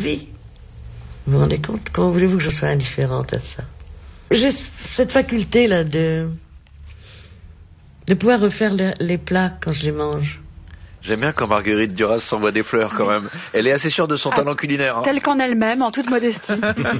vie. Vous vous rendez compte? Comment voulez-vous que je sois indifférente à ça? J'ai cette faculté-là de pouvoir refaire les plats quand je les mange. J'aime bien quand Marguerite Duras s'envoie des fleurs quand même. Elle est assez sûre de son talent culinaire. Telle qu'en elle-même, en toute modestie.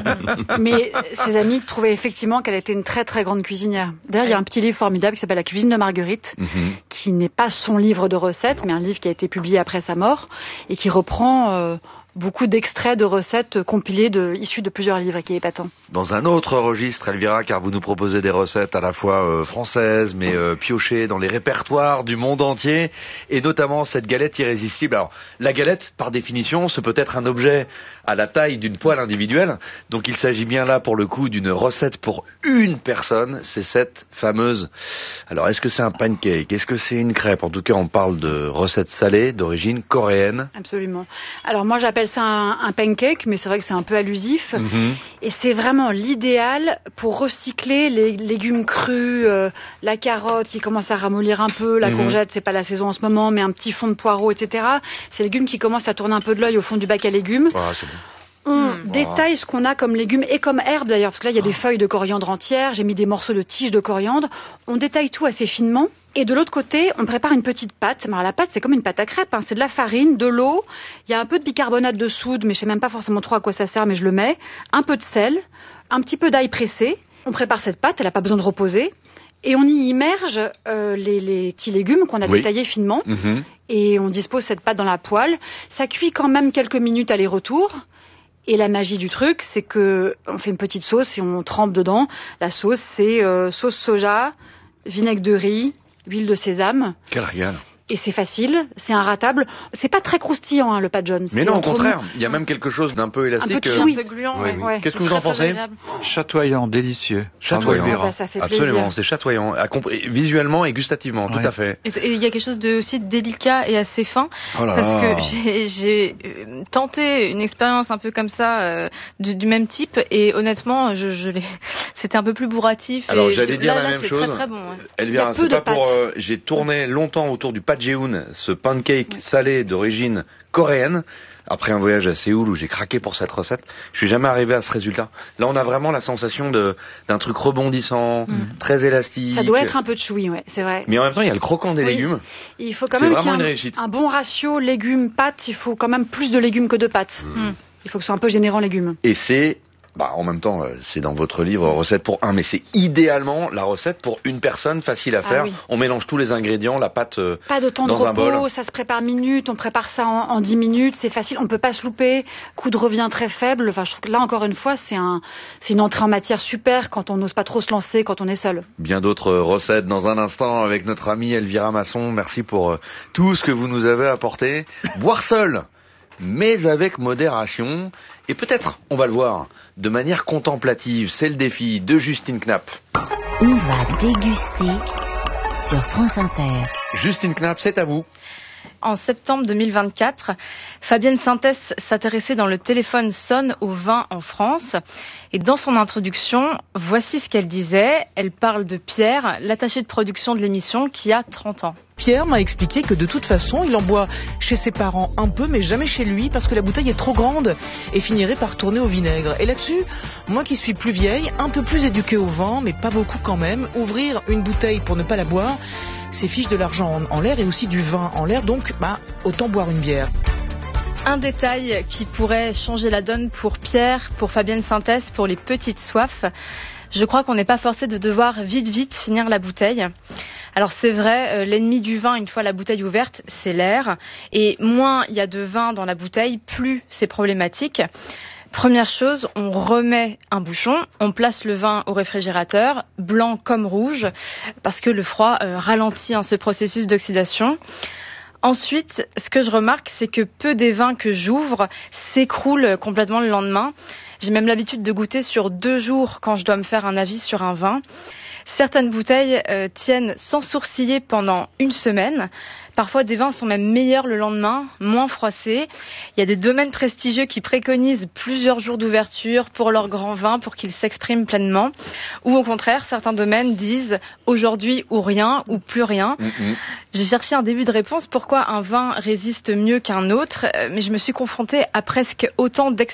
Mais ses amis trouvaient effectivement qu'elle était une très très grande cuisinière. D'ailleurs, il y a un petit livre formidable qui s'appelle La cuisine de Marguerite, qui n'est pas son livre de recettes, mais un livre qui a été publié après sa mort et qui reprend beaucoup d'extraits de recettes compilés issus de plusieurs livres et qui est épatant. Dans un autre registre, Elvira, car vous nous proposez des recettes à la fois françaises, mais piochées dans les répertoires du monde entier, et notamment cette galette irrésistible. Alors, la galette, par définition, c'est peut-être un objet à la taille d'une poêle individuelle, donc il s'agit bien là, pour le coup, d'une recette pour une personne, c'est cette fameuse... Alors, est-ce que c'est un pancake? Est-ce que c'est une crêpe? En tout cas, on parle de recettes salées d'origine coréenne. Absolument. Alors, moi, j'appelle ça un pancake, mais c'est vrai que c'est un peu allusif. Et c'est vraiment l'idéal pour recycler les légumes crus, la carotte qui commence à ramollir un peu, la courgette, c'est pas la saison en ce moment, mais un petit fond de poireau, etc. Ces légumes qui commencent à tourner un peu de l'œil au fond du bac à légumes. Ah, c'est bon. On détaille ce qu'on a comme légumes et comme herbes d'ailleurs, parce que là il y a des feuilles de coriandre entières, j'ai mis des morceaux de tiges de coriandre. On détaille tout assez finement. Et de l'autre côté, on prépare une petite pâte. Alors la pâte, c'est comme une pâte à crêpes, hein. C'est de la farine, de l'eau, il y a un peu de bicarbonate de soude, mais je sais même pas forcément trop à quoi ça sert, mais je le mets. Un peu de sel, un petit peu d'ail pressé. On prépare cette pâte, elle n'a pas besoin de reposer. Et on y immerge les petits légumes qu'on a détaillés finement. Et on dispose cette pâte dans la poêle. Ça cuit quand même quelques minutes aller-retour. Et la magie du truc, c'est que on fait une petite sauce et on trempe dedans. La sauce, c'est sauce soja, vinaigre de riz, huile de sésame. Quel régal! Et c'est facile, c'est inratable. C'est pas très croustillant, hein, le pat Jones. Mais non, au contraire, il y a même quelque chose d'un peu élastique. Un peu chewy. Un peu gluant, ouais. Qu'est-ce que vous en pensez? Chatoyant, délicieux. Chatoyant. Ça fait Absolument, plaisir. c'est chatoyant, visuellement et gustativement, tout à fait. Et il y a quelque chose de aussi délicat et assez fin, parce que j'ai tenté une expérience un peu comme ça, du même type, et honnêtement, c'était un peu plus bourratif. Alors et j'allais dire là, la même c'est chose. très, très bon, ouais. Elvira, c'est pas pour. J'ai tourné longtemps autour du patjeun, ce pancake salé d'origine coréenne. Après un voyage à Séoul où j'ai craqué pour cette recette, je suis jamais arrivé à ce résultat. Là, on a vraiment la sensation d'un truc rebondissant, très élastique. Ça doit être un peu chewy, ouais, c'est vrai. Mais en même temps, il y a le croquant des légumes. Et il faut quand même vraiment qu'il y une ait réussite. un bon ratio légumes-pâtes. Il faut quand même plus de légumes que de pâtes. Il faut que ce soit un peu généreux en légumes. Et c'est... en même temps, c'est dans votre livre recette pour un, mais c'est idéalement la recette pour une personne, facile à faire. On mélange tous les ingrédients, la pâte pas de temps de repos, ça se prépare minutes, on prépare ça en 10 minutes, c'est facile, on peut pas se louper, coût de revient très faible. Enfin, je trouve que là encore une fois, c'est une entrée en matière super quand on n'ose pas trop se lancer, quand on est seul. Bien d'autres recettes dans un instant avec notre amie Elvira Masson. Merci pour tout ce que vous nous avez apporté. Boire seul, mais avec modération, et peut-être, on va le voir, de manière contemplative. C'est le défi de Justine Knapp. On va déguster sur France Inter. Justine Knapp, c'est à vous. En septembre 2024, Fabienne Sintès s'intéressait dans Le téléphone sonne au vin en France. Et dans son introduction, voici ce qu'elle disait. Elle parle de Pierre, l'attaché de production de l'émission, qui a 30 ans. Pierre m'a expliqué que de toute façon, il en boit chez ses parents un peu, mais jamais chez lui, parce que la bouteille est trop grande et finirait par tourner au vinaigre. Et là-dessus, moi qui suis plus vieille, un peu plus éduquée au vin, mais pas beaucoup quand même, ouvrir une bouteille pour ne pas la boire, c'est fiche de l'argent en l'air et aussi du vin en l'air, donc autant boire une bière. Un détail qui pourrait changer la donne pour Pierre, pour Fabienne Sintès, pour les petites soifs. Je crois qu'on n'est pas forcé de devoir vite finir la bouteille. Alors c'est vrai, l'ennemi du vin, une fois la bouteille ouverte, c'est l'air. Et moins il y a de vin dans la bouteille, plus c'est problématique. Première chose, on remet un bouchon, on place le vin au réfrigérateur, blanc comme rouge, parce que le froid ralentit ce processus d'oxydation. Ensuite, ce que je remarque, c'est que peu des vins que j'ouvre s'écroulent complètement le lendemain. J'ai même l'habitude de goûter sur 2 jours quand je dois me faire un avis sur un vin. Certaines bouteilles tiennent sans sourciller pendant 1 semaine. Parfois, des vins sont même meilleurs le lendemain, moins froissés. Il y a des domaines prestigieux qui préconisent plusieurs jours d'ouverture pour leurs grands vins, pour qu'ils s'expriment pleinement. Ou au contraire, certains domaines disent aujourd'hui ou rien, ou plus rien. J'ai cherché un début de réponse, pourquoi un vin résiste mieux qu'un autre, mais je me suis confrontée à presque autant